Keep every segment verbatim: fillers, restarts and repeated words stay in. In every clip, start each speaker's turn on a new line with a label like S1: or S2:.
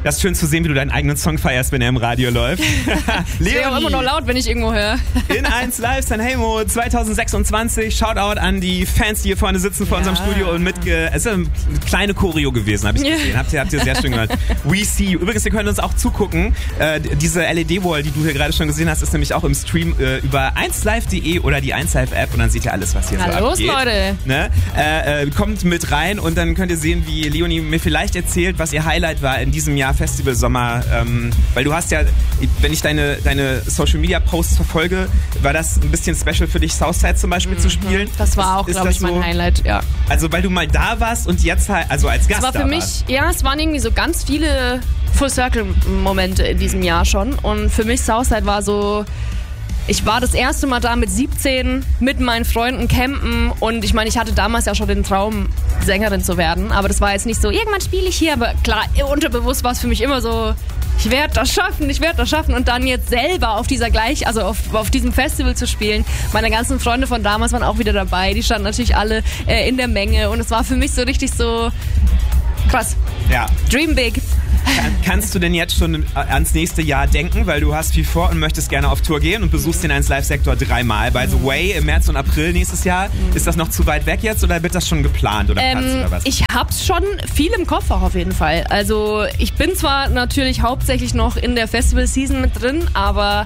S1: Das ist schön zu sehen, wie du deinen eigenen Song feierst, wenn er im Radio läuft.
S2: Ich wäre auch immer noch laut, wenn ich irgendwo höre.
S1: In eins Live Sanremo zwanzig sechsundzwanzig. Shoutout an die Fans, die hier vorne sitzen vor ja. unserem Studio und mitge... Es ist eine kleine Choreo gewesen, habe ich gesehen. Yeah. Habt ihr, habt ihr sehr schön gemacht. We see you. Übrigens, ihr könnt uns auch zugucken. Äh, diese L E D-Wall, die du hier gerade schon gesehen hast, ist nämlich auch im Stream äh, über eins live punkt de oder die eins Live App und dann seht ihr alles, was hier
S2: Na
S1: so
S2: los,
S1: abgeht.
S2: Leute.
S1: Ne? Äh, äh, kommt mit rein und dann könnt ihr sehen, wie Leonie mir vielleicht erzählt, was ihr Highlight war in diesem Jahr Festival Sommer. Ähm, weil du hast ja, wenn ich deine, deine Social Media Posts verfolge, war das ein bisschen special für dich, Southside zum Beispiel mhm. zu spielen.
S2: Das war auch, glaube ich, mein so, Highlight, ja.
S1: Also weil du mal da warst und jetzt halt, also als Gast
S2: da warst. Es war für mich,
S1: warst.
S2: ja, es waren irgendwie so ganz viele Full-Circle-Momente in diesem Jahr schon und für mich Southside war so... Ich war das erste Mal da mit siebzehn, mit meinen Freunden campen und ich meine, ich hatte damals ja schon den Traum, Sängerin zu werden, aber das war jetzt nicht so, irgendwann spiele ich hier, aber klar, unterbewusst war es für mich immer so, ich werde das schaffen, ich werde das schaffen und dann jetzt selber auf dieser gleich, also auf, auf diesem Festival zu spielen. Meine ganzen Freunde von damals waren auch wieder dabei, die standen natürlich alle äh, in der Menge und es war für mich so richtig so krass.
S1: Ja.
S2: Dream big.
S1: Kann, kannst du denn jetzt schon ans nächste Jahr denken, weil du hast viel vor und möchtest gerne auf Tour gehen und besuchst den eins Live Sektor dreimal. By the way, im März und April nächstes Jahr. Ist das noch zu weit weg jetzt oder wird das schon geplant oder
S2: ähm,
S1: Platz oder was?
S2: Ich hab's schon viel im Kopf auch auf jeden Fall. Also ich bin zwar natürlich hauptsächlich noch in der Festival-Season mit drin, aber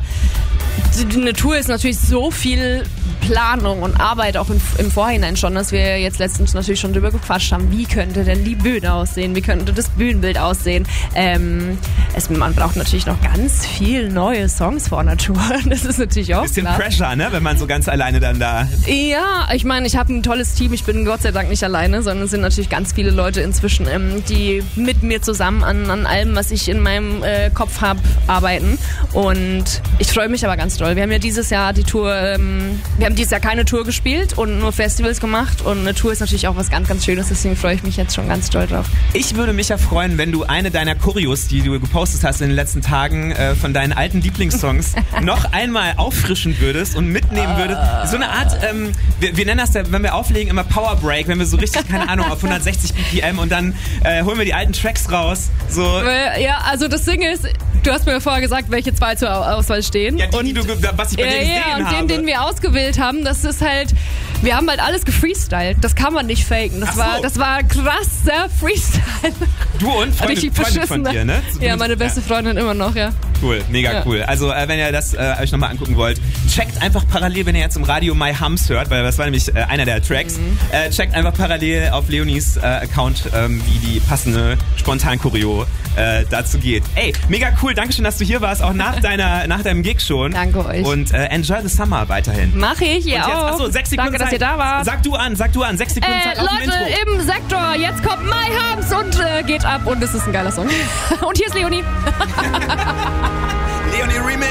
S2: eine Tour ist natürlich so viel Planung und Arbeit auch im, im Vorhinein schon, dass wir jetzt letztens natürlich schon drüber gequatscht haben, wie könnte denn die Bühne aussehen, wie könnte das Bühnenbild aussehen. Ähm, es, man braucht natürlich noch ganz viel neue Songs vor einer Tour. Das ist natürlich auch
S1: bisschen
S2: klar.
S1: Pressure, ne, wenn man so ganz alleine dann da...
S2: Ja, ich meine, ich habe ein tolles Team. Ich bin Gott sei Dank nicht alleine, sondern es sind natürlich ganz viele Leute inzwischen, ähm, die mit mir zusammen an, an allem, was ich in meinem äh, Kopf habe, arbeiten. Und ich freue mich aber ganz doll. Wir haben ja dieses Jahr die Tour... Ähm, wir haben dieses Jahr keine Tour gespielt und nur Festivals gemacht und eine Tour ist natürlich auch was ganz, ganz Schönes, deswegen freue ich mich jetzt schon ganz doll drauf.
S1: Ich würde mich ja freuen, wenn du eine deiner Choreos, die du gepostet hast in den letzten Tagen, äh, von deinen alten Lieblingssongs noch einmal auffrischen würdest und mitnehmen würdest. So eine Art, ähm, wir, wir nennen das, ja, wenn wir auflegen, immer Power Break, wenn wir so richtig, keine Ahnung, auf hundertsechzig B P M und dann äh, holen wir die alten Tracks raus. So.
S2: Ja, also das Ding ist, du hast mir ja vorher gesagt, welche zwei zur Auswahl stehen.
S1: Ja, die,
S2: und,
S1: die du, was ich bei
S2: ja,
S1: dir gesehen
S2: ja, und
S1: habe.
S2: den, den wir ausgewählt haben, das ist halt, wir haben halt alles gefreestylt. Das kann man nicht faken. Das,
S1: Ach so.
S2: war, das war krasser Freestyle.
S1: Du und Freundin, Freundin von dir, ne?
S2: Ja, meine beste Freundin immer noch, ja.
S1: Cool, mega ja. cool. Also äh, wenn ihr das äh, euch nochmal angucken wollt, checkt einfach parallel, wenn ihr jetzt im Radio My Hums hört, weil das war nämlich äh, einer der Tracks, mhm. äh, checkt einfach parallel auf Leonies äh, Account, ähm, wie die passende Spontan-Choreo äh, dazu geht. Ey, mega cool, dankeschön, dass du hier warst, auch nach deiner nach deinem Gig schon.
S2: Danke euch.
S1: Und äh, enjoy the summer weiterhin.
S2: Mach ich, ja
S1: jetzt,
S2: auch.
S1: Achso, sechs Sekunden
S2: Danke,
S1: Zeit.
S2: dass ihr da wart.
S1: Sag du an, sag du an, sechs Sekunden
S2: äh,
S1: Zeit auf
S2: Leute,
S1: dem Intro.
S2: im Sektor, jetzt kommt My Hums und äh, geht ab und es ist ein geiler Song. Und hier ist Leonie.
S1: Leonie Remix.